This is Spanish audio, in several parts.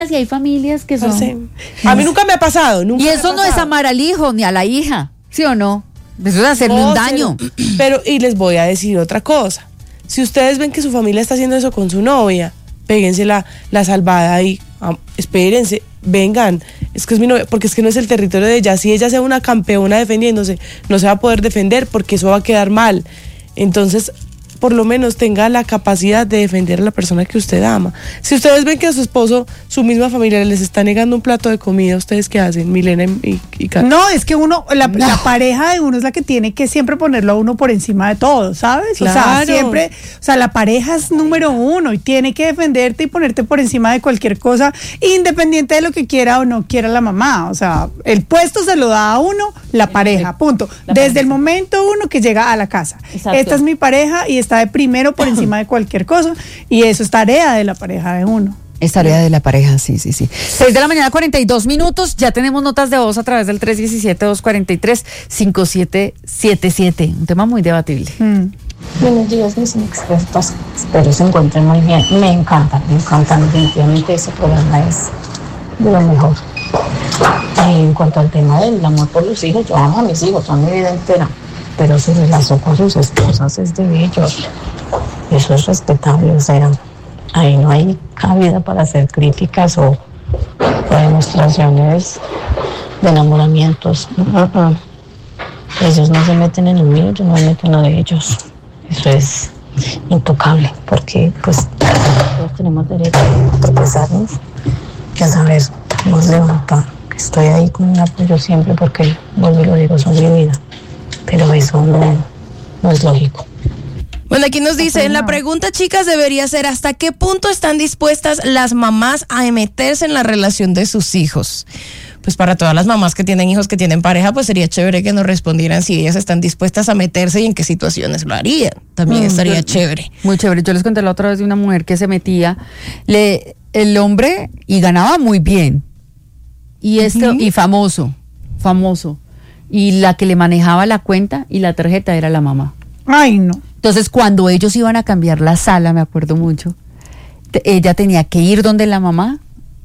y hay familias que son... Sí. A mí nunca me ha pasado, nunca. Y eso no es amar al hijo ni a la hija, ¿sí o no? Eso es hacerle un daño. Pero, y les voy a decir otra cosa. Si ustedes ven que su familia está haciendo eso con su novia, péguense la salvada ahí, espérense, vengan, es que es mi novia, porque es que no es el territorio de ella. Si ella sea una campeona defendiéndose, no se va a poder defender porque eso va a quedar mal. Entonces, por lo menos tenga la capacidad de defender a la persona que usted ama. Si ustedes ven que a su esposo, su misma familia les está negando un plato de comida, ¿ustedes qué hacen, Milena y Karen? No, es que la pareja de uno es la que tiene que siempre ponerlo a uno por encima de todo, ¿sabes? Claro. O sea, siempre, la pareja es número uno y tiene que defenderte y ponerte por encima de cualquier cosa, independiente de lo que quiera o no quiera la mamá. O sea, el puesto se lo da a uno la pareja, punto. Desde el momento uno que llega a la casa. Exacto. Esta es mi pareja y está de primero por encima de cualquier cosa, y eso es tarea de la pareja de uno. Es tarea de la pareja, sí. 6 de la mañana, 42 minutos. Ya tenemos notas de voz a través del 317-243-5777. Un tema muy debatible. Buenos días, mis expertos. Espero se encuentren muy bien. Me encanta. Definitivamente ese programa es de lo mejor. En cuanto al tema del amor por los hijos, yo amo a mis hijos, son mi vida entera. Pero su relación con sus esposas es de ellos. Eso es respetable, o sea, ahí no hay cabida para hacer críticas o demostraciones de enamoramientos. Ellos no se meten en lo mío, yo no me meto en lo de ellos. Eso es intocable, porque pues todos tenemos derecho a expresarnos y a saber cómo levantar. Estoy ahí con un apoyo siempre porque, vuelvo y lo digo, son mi vida. Pero eso no es lógico. Bueno, aquí nos dice, en la pregunta, chicas, debería ser ¿hasta qué punto están dispuestas las mamás a meterse en la relación de sus hijos? Pues para todas las mamás que tienen hijos que tienen pareja, pues sería chévere que nos respondieran si ellas están dispuestas a meterse y en qué situaciones lo harían. También estaría chévere. Muy chévere. Yo les conté la otra vez de una mujer que se metía, el hombre, y ganaba muy bien. Y y famoso. Y la que le manejaba la cuenta y la tarjeta era la mamá. Ay, no. Entonces, cuando ellos iban a cambiar la sala, me acuerdo mucho, ella tenía que ir donde la mamá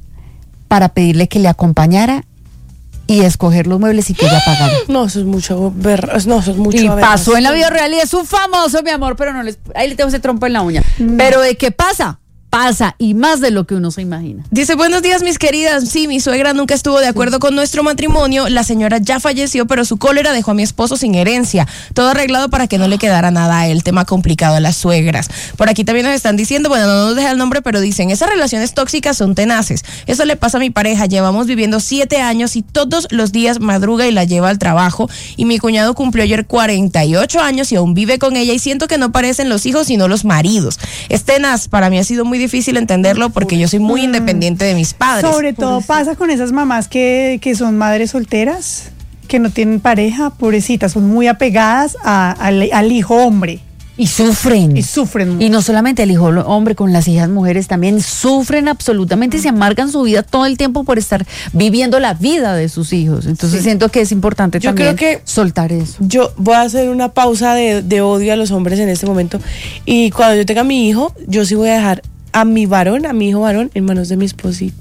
para pedirle que le acompañara y escoger los muebles y que ella pagara. No, eso es mucho. Eso es mucho. Y pasó en la vida real y es un famoso, mi amor, pero ahí le tengo ese trompo en la uña. Pero ¿de qué pasa? Pasa, y más de lo que uno se imagina. Dice, buenos días, mis queridas. Sí, mi suegra nunca estuvo de acuerdo con nuestro matrimonio. La señora ya falleció, pero su cólera dejó a mi esposo sin herencia. Todo arreglado para que no le quedara nada a él. Tema complicado a las suegras. Por aquí también nos están diciendo, bueno, no nos deja el nombre, pero dicen, esas relaciones tóxicas son tenaces. Eso le pasa a mi pareja. Llevamos viviendo 7 años y todos los días madruga y la lleva al trabajo. Y mi cuñado cumplió ayer 48 años y aún vive con ella. Y siento que no parecen los hijos, sino los maridos. Es tenaz. Para mí ha sido muy difícil entenderlo porque yo soy muy independiente de mis padres. Sobre todo pasa con esas mamás que son madres solteras, que no tienen pareja, pobrecitas, son muy apegadas al hijo hombre. Y sufren. Y no solamente el hijo hombre, con las hijas mujeres también sufren absolutamente y se amargan su vida todo el tiempo por estar viviendo la vida de sus hijos. Entonces siento que es importante también soltar eso. Yo voy a hacer una pausa de odio a los hombres en este momento y cuando yo tenga a mi hijo, yo sí voy a dejar a mi hijo varón, en manos de mi esposito.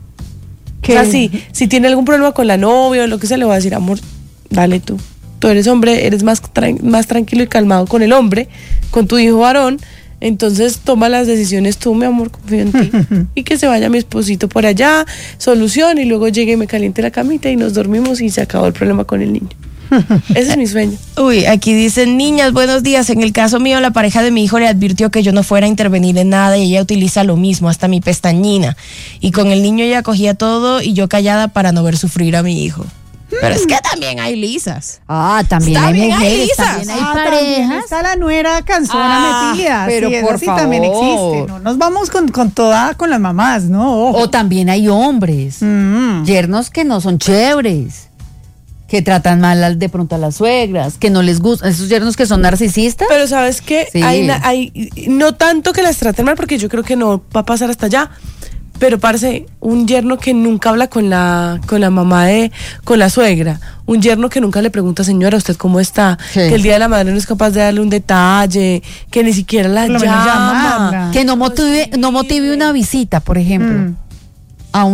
O sea, si tiene algún problema con la novia o lo que sea, le voy a decir, amor, dale tú. Tú eres hombre, eres más tranquilo y calmado con el hombre, con tu hijo varón, entonces toma las decisiones tú, mi amor, confío en ti. Y que se vaya mi esposito por allá, solución, y luego llegue y me caliente la camita y nos dormimos y se acabó el problema con el niño. Ese es mi sueño. Uy, aquí dicen, niñas, buenos días. En el caso mío, la pareja de mi hijo le advirtió que yo no fuera a intervenir en nada y ella utiliza lo mismo, hasta mi pestañina. Y con el niño ella cogía todo y yo callada para no ver sufrir a mi hijo. Pero es que también hay lisas. También hay mujeres, también hay parejas. Está la nuera canzona metida. Pero sí, por favor. También existe. No nos vamos con las mamás, ¿no? Ojo. O también hay hombres, yernos que no son chéveres, que tratan mal de pronto a las suegras, que no les gusta, esos yernos que son narcisistas. Pero ¿sabes qué? Sí. Hay no tanto que las traten mal, porque yo creo que no va a pasar hasta allá, pero parce, un yerno que nunca habla con la mamá con la suegra, un yerno que nunca le pregunta, señora, ¿usted cómo está? Sí. Que el día de la madre no es capaz de darle un detalle, que ni siquiera la llama. Que no motive una visita, por ejemplo.